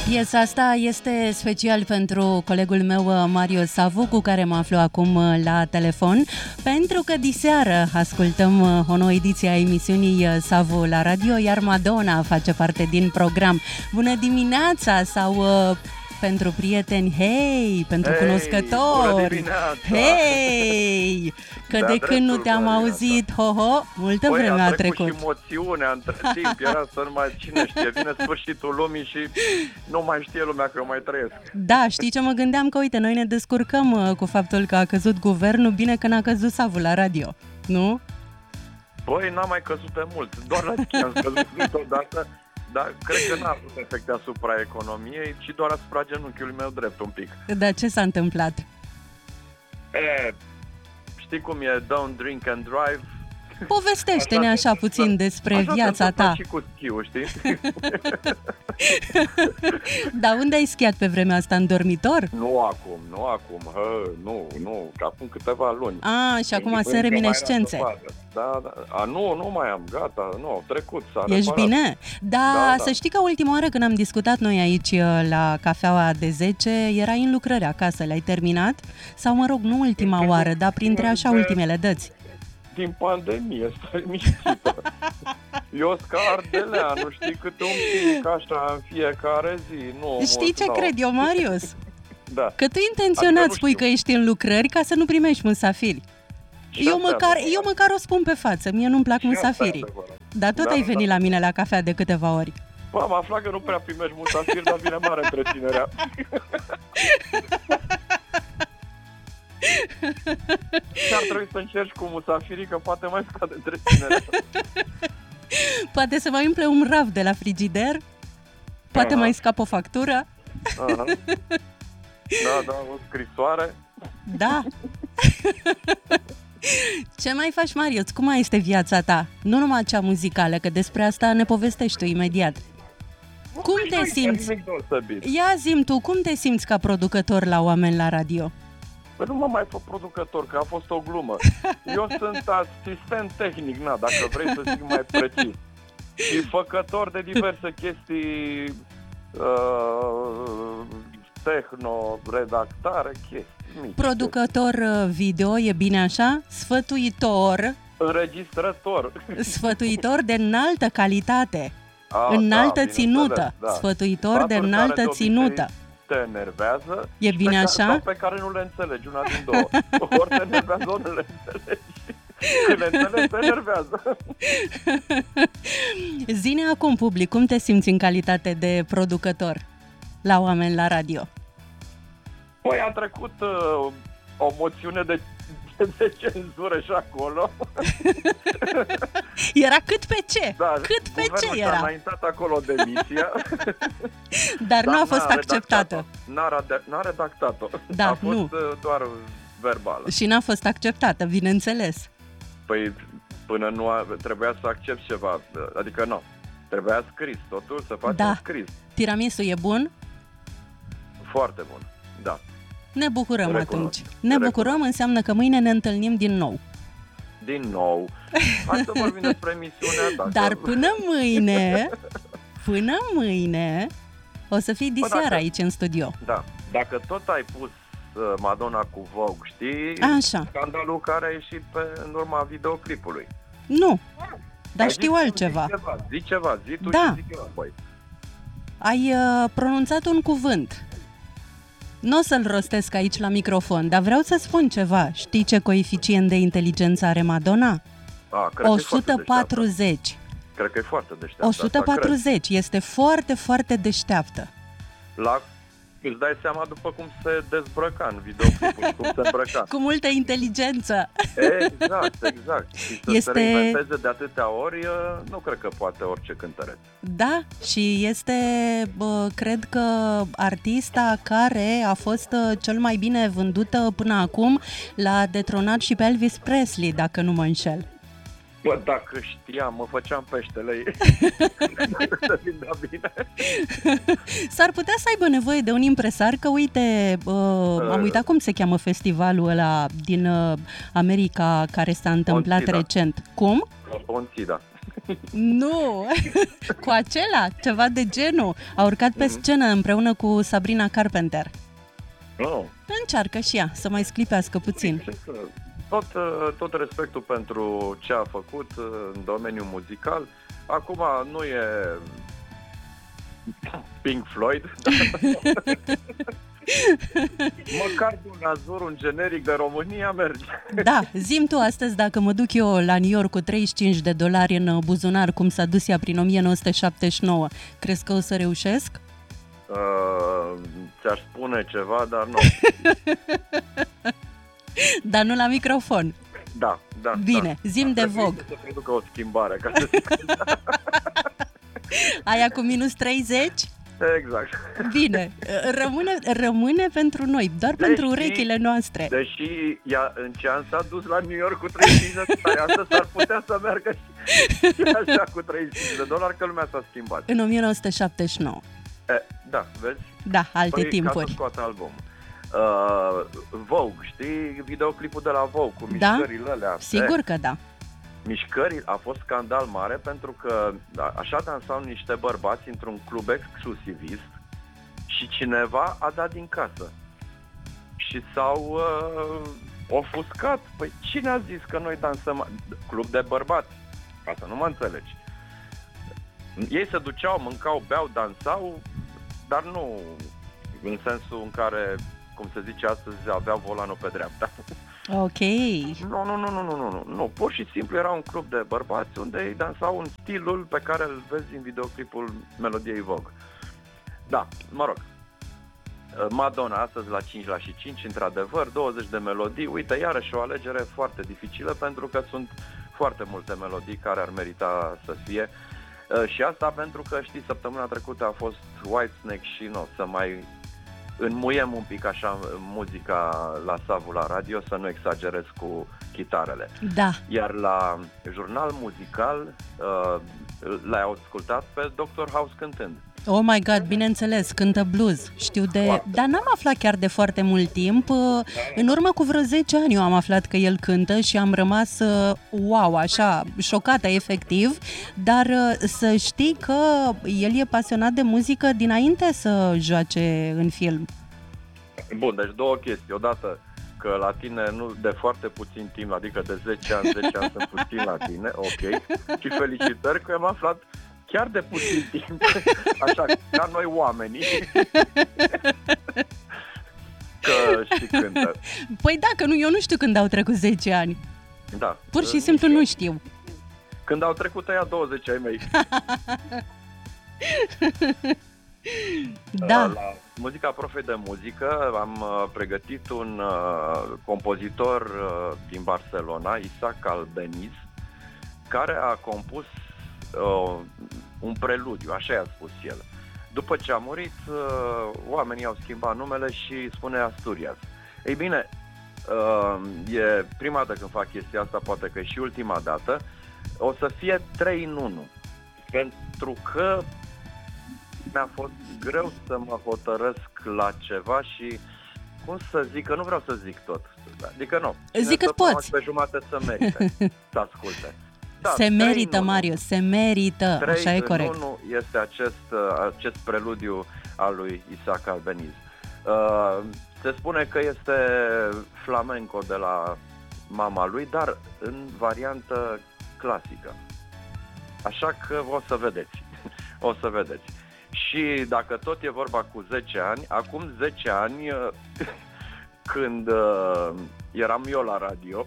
Piesa asta este special pentru colegul meu Mario Savu, cu care mă aflu acum la telefon, pentru că diseară ascultăm o nouă ediție a emisiunii Savu la radio, iar Madonna face parte din program. Bună dimineața! Sau pentru prieteni, hei, pentru cunoscători, hei, că de când nu te-am auzit, ho-ho, multă vreme a trecut. Și moțiunea între timp, era să nu mai cine știe, vine sfârșitul lumii și nu mai știe lumea că eu mai trăiesc. Da, știi ce mă gândeam? Că uite, noi ne descurcăm cu faptul că a căzut guvernul, bine că n-a căzut Savu la radio, nu? Băi, n-am mai căzut de mult, doar la tine am căzut odată. Dar cred că n-a avut efecte asupra economiei, ci doar asupra genunchiului meu drept un pic. Dar ce s-a întâmplat? Știi cum e, don't drink and drive? Povestește-ne așa puțin despre viața ta. Și cu schiul, știi? Dar unde ai schiat pe vremea asta? În dormitor? Nu acum, nu, că acum câteva luni. Și acum sunt reminiscențe. Da. Nu mai am, gata, nu, trecut, s-a Ești reparat. Bine? Da, să știi că ultima oară când am discutat noi aici la cafeaua de 10, erai în lucrări acasă, le-ai terminat? Sau mă rog, nu ultima oară, dar printre așa ultimele dăți. Din pandemie, stai miștită. Eu scar ardeleanu, știi, câte un pic așa în fiecare zi. Nu, știi ce cred eu, Marius? Da. Că tu intenționat spui că ești în lucrări ca să nu primești musafiri. Eu măcar o spun pe față, mie nu-mi plac musafirii. Dar tot ai venit la mine la cafea de câteva ori. Bă, am aflat că nu prea primești musafiri, dar vine mare întreținerea. Și ar trebui să încerci cu musafirii, că poate mai scade întreținerea. Poate să mai umple un raft de la frigider. Poate mai scapă o factură. Da, o scrisoare. Da. Ce mai faci, Marius? Cum mai este viața ta? Nu numai cea muzicală, că despre asta ne povestești tu imediat. Cum te simți? Ia zi-mi tu, cum te simți ca producător la Oameni la Radio? Păi nu mă mai fac producător, că a fost o glumă. Eu sunt asistent tehnic, dacă vrei să zic mai precis. Și făcător de diverse chestii, tehno, redactare, chestii mici. Producător video, e bine așa? Sfătuitor. Înregistrător. Sfătuitor de înaltă calitate. Înaltă ținută. Da. Sfătuitor de înaltă ținută. Te enervează. E bine așa? Pe care nu le înțelegi, una din două. Ori te enervează, ori nu le înțelegi. Când le înțelegi, te enervează. Zi-ne acum, public, cum te simți în calitate de producător la Oameni la Radio? Păi a trecut o moțiune de cenzură și acolo. Era cât pe ce? Da, cât pe ce era? A înaintat acolo demisia. Dar nu a fost acceptată. N-a redactat-o. Da, a fost doar verbală. Și n-a fost acceptată, bineînțeles. Păi până trebuia să accept ceva. Adică nu. Trebuia scris, totul să facem scris. Tiramisu e bun? Foarte bun, da. Ne bucurăm atunci. Ne bucurăm, înseamnă că mâine ne întâlnim din nou. Din nou. Hai să vorbim despre emisiunea. Dar până mâine, o să fii diseară aici în studio. Da. Dacă tot ai pus Madonna cu Vogue, știi? Așa. Scandalul care a ieșit în urma videoclipului. Nu, dar știu altceva. Zi ceva, zi tu și zic eu apoi. Ai pronunțat un cuvânt. Nu o să-l rostesc aici la microfon, dar vreau să spun ceva. Știi ce coeficient de inteligență are Madonna? 140. Cred că e foarte deșteaptă. 140. Este foarte, foarte deșteaptă. Îți dai seama după cum se dezbrăca în videoclipul, cum se îmbrăca. Cu multă inteligență. Exact. Și să se reinventeze de atâtea ori, nu cred că poate orice cântăreț. Da, și este, cred că, artista care a fost cel mai bine vândută până acum, l-a detronat și pe Elvis Presley, dacă nu mă înșel. Bă, dacă știam, mă făceam peștele ei. Să vindea bine. S-ar putea să aibă nevoie de un impresar, că uite, am uitat cum se cheamă festivalul ăla din America care s-a întâmplat recent. Cum? Pontida. Nu, cu acela, ceva de genul. A urcat pe scenă împreună cu Sabrina Carpenter. Oh. Încearcă și ea să mai sclipească puțin. Tot respectul pentru ce a făcut în domeniul muzical. Acum nu e Pink Floyd, măcar de un azur, un generic de România merge. Da, zi-mi tu astăzi, dacă mă duc eu la New York cu $35 în buzunar, cum s-a dus ea prin 1979, crezi că o să reușesc? Ți-aș spune ceva, dar nu. Dar nu la microfon. Da. Bine, zi-mi de Vogue. Să producă o schimbare, ca să zic. Aia cu minus 30? Exact. Bine, rămâne pentru noi, doar pentru urechile noastre. Deși ea în ce an s-a dus la New York cu $35, asta s-ar putea să meargă și așa cu $35, că lumea s-a schimbat. În 1979. Da, vezi? Da, alte timpuri. Ca să scoată albumul. Vogue, știi videoclipul de la Vogue cu mișcările alea? Sigur că da. Mișcări a fost scandal mare pentru că așa dansau niște bărbați într-un club exclusivist și cineva a dat din casă și s-au ofuscat. Păi cine a zis că noi dansăm club de bărbați? Ca să nu mă înțelegi. Ei se duceau, mâncau, beau, dansau, dar nu în sensul în care, cum se zice astăzi, aveau volanul pe dreapta. Ok. Nu, pur și simplu era un club de bărbați unde ei dansau în stilul pe care îl vezi în videoclipul melodiei Vogue. Da, mă rog. Madonna astăzi la 5 într-adevăr, 20 de melodii. Uite, iarăși o alegere foarte dificilă pentru că sunt foarte multe melodii care ar merita să fie. Și asta pentru că, știi, săptămâna trecută a fost Whitesnake și să mai înmuiem un pic așa muzica la Savu la radio, să nu exagerez cu chitarele. Da. Iar la jurnal muzical l-ai ascultat pe Dr. House cântând. Oh my God, bineînțeles, cântă blues. Știu de... Dar n-am aflat chiar de foarte mult timp. În urmă cu vreo 10 ani eu am aflat că el cântă și am rămas, wow, așa, șocată efectiv. Dar să știi că el e pasionat de muzică dinainte să joace în film. Bun, deci două chestii. Odată că la tine nu de foarte puțin timp, adică de 10 ani sunt puțin la tine, ok. Și felicitări că am aflat chiar de puțin timp, așa, ca noi oamenii, că și cântă. Păi da, că nu, eu nu știu când au trecut 10 ani. Da. Pur și simplu nu știu. Când au trecut aia 20 ai mei. Da. La Muzica Profe de Muzică am pregătit un compozitor din Barcelona, Isaac Albeniz, care a compus un preludiu, așa i-a spus el. După ce a murit, oamenii au schimbat numele și spune Asturias. Ei bine, e prima dată când fac chestia asta, poate că e și ultima dată, o să fie 3 în 1. Pentru că mi-a fost greu să mă hotărăsc la ceva și, cum să zic, că nu vreau să zic tot. Adică nu. Zic cât poți. Pe jumate să merite să asculte. Da, se merită, Marius, se merită, așa e corect. 1 este acest preludiu al lui Isaac Albeniz. Se spune că este flamenco de la mama lui, dar în variantă clasică. Așa că o să vedeți. O să vedeți. Și dacă tot e vorba cu 10 ani, acum 10 ani, când eram eu la radio...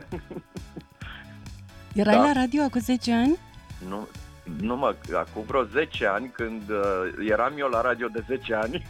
Erai la radio acum 10 ani? Nu acum vreo 10 ani, când eram eu la radio de 10 ani,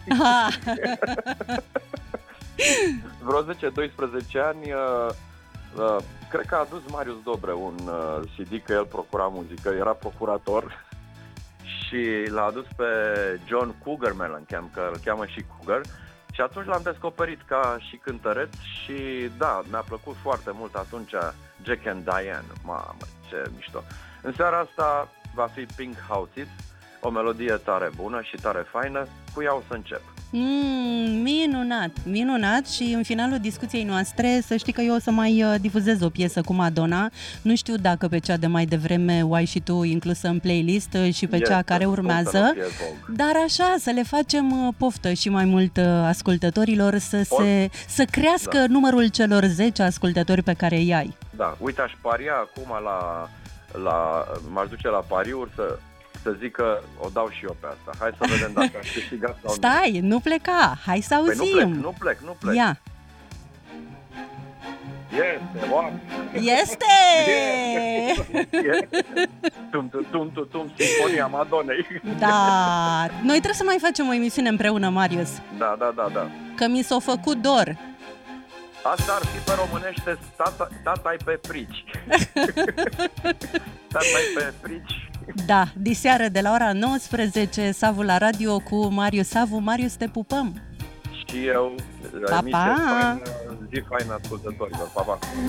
vreo 10-12 ani, cred că a adus Marius Dobre un CD, că el procura muzică, era procurator, și l-a adus pe John Cougar Mellencamp, că îl cheamă și Cougar, și atunci l-am descoperit ca și cântăreț și da, mi-a plăcut foarte mult atunci Jack and Diane. Mamă, ce mișto! În seara asta va fi Pink Houses. o melodie tare bună și tare faină, cu ea o să încep. Minunat, minunat și în finalul discuției noastre să știi că eu o să mai difuzez o piesă cu Madonna. Nu știu dacă pe cea de mai devreme o ai și tu inclusă în playlist și pe cea care urmează, dar așa să le facem poftă și mai mult ascultătorilor să crească numărul celor 10 ascultători pe care îi ai. Da, uite, aș paria acum m-aș duce la pariuri să zic că o dau și eu pe asta. Hai să vedem dacă aș câștiga sau nu. Stai, nu pleca, hai să auzim. Păi nu plec. Ia. Este, oameni. Este! Tum, Sinfonia Madonei. Da, noi trebuie să mai facem o emisiune împreună, Marius. Da. Că mi s-a făcut dor. Asta ar fi pe românește tata-i pe frici. Tata-i pe frici. Da, diseară de la ora 19, Savu la radio cu Marius Savu. Marius, te pupăm! Și eu, pa, pa. zi faină ascultătorilor, pa, pa!